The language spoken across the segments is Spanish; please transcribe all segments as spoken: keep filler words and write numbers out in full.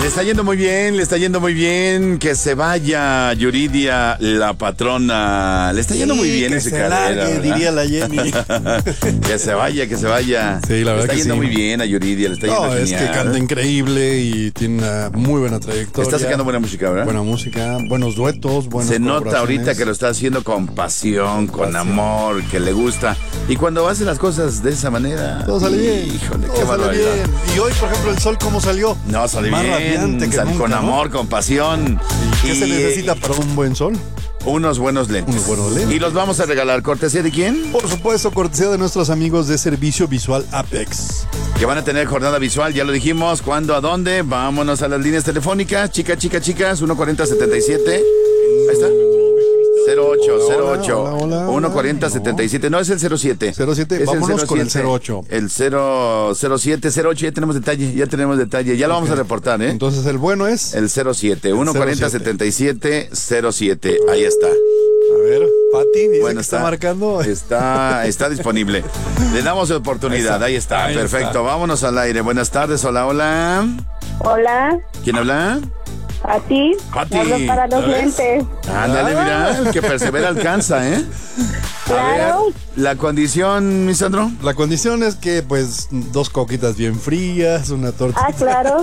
Le está yendo muy bien, le está yendo muy bien. Que se vaya Yuridia, la patrona. Le está yendo sí, muy bien ese carrera, largue, diría la Jenny. Que se vaya, que se vaya. Sí, la verdad le está que yendo sí. muy bien a Yuridia, le está yendo no, genial. Es que canta increíble y tiene una muy buena trayectoria. Está sacando buena música, ¿verdad? Buena música, buenos duetos, buenas Se nota ahorita que lo está haciendo con pasión, con pasión. amor, que le gusta. Y cuando hace las cosas de esa manera... Todo sale bien. Híjole, todo qué sale barbaridad. bien. Y hoy, por ejemplo, el sol, ¿cómo salió? No, sale Más bien. radiante que Sal, nunca, con ¿no? amor, con pasión. ¿Y qué y, se necesita para un buen sol? Unos buenos lentes. Unos buenos lentes. Y los vamos a regalar. ¿Cortesía de quién? Por supuesto, cortesía de nuestros amigos de Servicio Visual Apex. Que van a tener jornada visual, ya lo dijimos. ¿Cuándo? ¿A dónde? Vámonos a las líneas telefónicas. Chicas, chicas, chicas. uno cuarenta setenta y siete. Ahí está. cero ocho, cero ocho, uno cuarenta setenta y siete. No, es el cero siete. cero siete, vámonos con el cero ocho. El cero siete, cero ocho, ya tenemos detalle, ya tenemos detalle. Ya lo okay. vamos a reportar, ¿eh? Entonces, el bueno es... El cero siete, uno cuarenta setenta y siete, cero siete. Ahí está. A ver, Pati, dice bueno, que está, está marcando. Está, está disponible. Le damos oportunidad, ahí está, ahí perfecto. Está. Vámonos al aire. Buenas tardes, hola, hola. Hola. ¿Quién habla? A ti. Pati. Hablo para los lentes. Ándale, mira, el que persevera alcanza, ¿eh? Claro. Ver, la condición, mi Sandro. La condición es que, pues, dos coquitas bien frías, una torta. Ah, claro.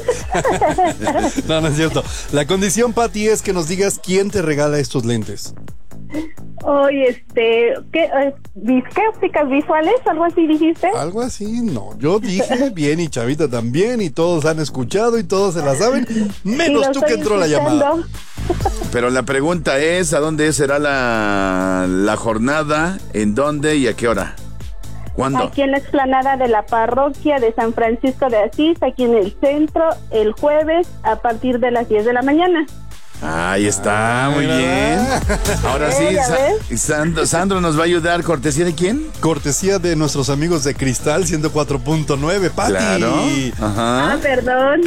No, no es cierto. La condición, Pati, es que nos digas quién te regala estos lentes. Oye, este, ¿qué, eh, ¿qué ópticas visuales? ¿Algo así dijiste? Algo así, no. Yo dije bien y Chavita también y todos han escuchado y todos se la saben, menos tú que entró escuchando. La llamada. Pero la pregunta es, ¿a dónde será la, la jornada? ¿En dónde y a qué hora? ¿Cuándo? Aquí en la explanada de la parroquia de San Francisco de Asís, aquí en el centro, el jueves a partir de las diez de la mañana. Ahí está, ah, muy bien. Ahora sí, Sa- Sandro, Sandro nos va a ayudar. ¿Cortesía de quién? Cortesía de nuestros amigos de Cristal ciento cuatro punto nueve, Pati. Claro. Ajá. Ah, perdón.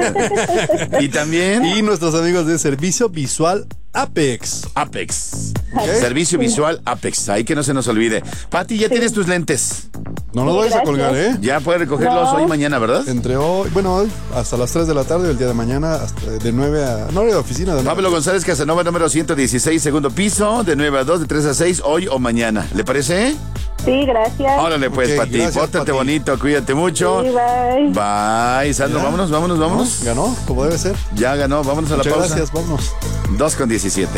¿Y también? Y nuestros amigos de Servicio Visual Apex. Apex. Okay. Servicio Visual Apex. Ahí que no se nos olvide. Pati, ya sí. tienes tus lentes. No nos sí, vayas a colgar, ¿eh? Ya puedes recogerlos no. hoy y mañana, ¿verdad? Entre hoy, bueno, hoy hasta las tres de la tarde, el día de mañana, hasta de nueve a... No, de oficina. De Pablo González Casanova, número ciento dieciséis, segundo piso, de nueve a dos, de tres a seis, hoy o mañana. ¿Le parece? Sí, gracias. Órale, pues, okay, Pati, pórtate bonito, cuídate mucho. Sí, bye. Bye, Sandro, ¿Ya? vámonos, vámonos, vámonos. ¿No? ¿Ganó? Como debe ser. Ya ganó, vámonos a la Muchas pausa. gracias, vámonos. dos con diecisiete.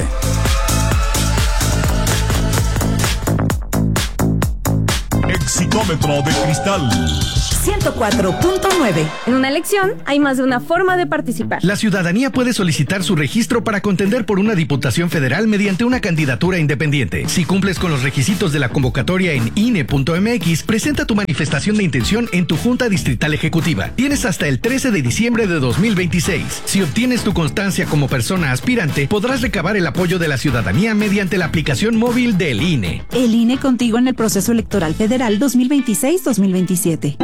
Exitómetro de Cristal ciento cuatro punto nueve. En una elección hay más de una forma de participar. La ciudadanía puede solicitar su registro para contender por una diputación federal mediante una candidatura independiente. Si cumples con los requisitos de la convocatoria en I N E punto M X, presenta tu manifestación de intención en tu Junta Distrital Ejecutiva. Tienes hasta el trece de diciembre de dos mil veintiséis. Si obtienes tu constancia como persona aspirante, podrás recabar el apoyo de la ciudadanía mediante la aplicación móvil del I N E. El I N E contigo en el proceso electoral federal dos mil veintiséis dos mil veintisiete.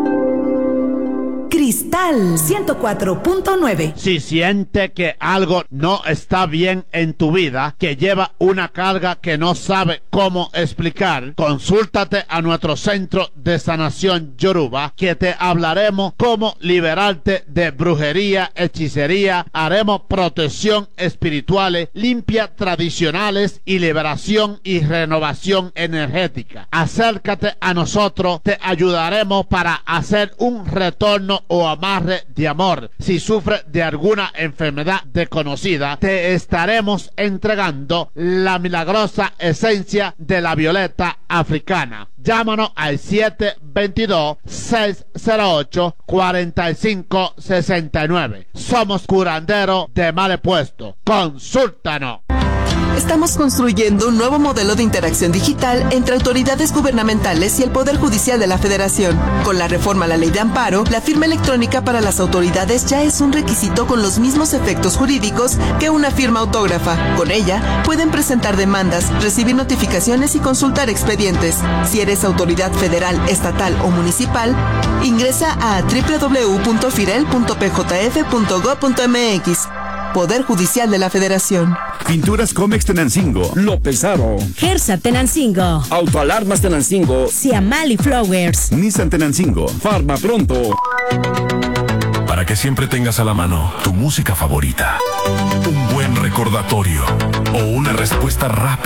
Cristal ciento cuatro punto nueve. Si siente que algo no está bien en tu vida, que lleva una carga que no sabe cómo explicar, consúltate a nuestro centro de sanación Yoruba, que te hablaremos cómo liberarte de brujería, hechicería, haremos protección espirituales, limpia tradicionales y liberación y renovación energética. Acércate a nosotros, te ayudaremos para hacer un retorno o amarre de amor. Si sufres de alguna enfermedad desconocida, te estaremos entregando la milagrosa esencia de la violeta africana. Llámanos al siete dos dos, seis cero ocho, cuatro cinco seis nueve. Somos curandero de mal puesto. Consúltanos. Estamos construyendo un nuevo modelo de interacción digital entre autoridades gubernamentales y el Poder Judicial de la Federación. Con la reforma a la Ley de Amparo, la firma electrónica para las autoridades ya es un requisito con los mismos efectos jurídicos que una firma autógrafa. Con ella, pueden presentar demandas, recibir notificaciones y consultar expedientes. Si eres autoridad federal, estatal o municipal, ingresa a doble u doble u doble u punto firel punto p j f punto gob punto m x. Poder Judicial de la Federación. Pinturas Comex Tenancingo, López Aro, Gersa Tenancingo, Autoalarmas Tenancingo, Ciamali Flowers, Nissan Tenancingo, Farma Pronto. Para que que siempre tengas a la mano tu música favorita, un buen recordatorio o una respuesta rápida